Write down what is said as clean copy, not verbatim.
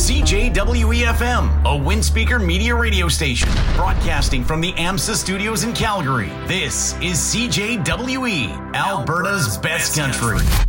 CJWE-FM, a Windspeaker Media radio station, broadcasting from the AMSA studios in Calgary. This is CJWE, Alberta's best country.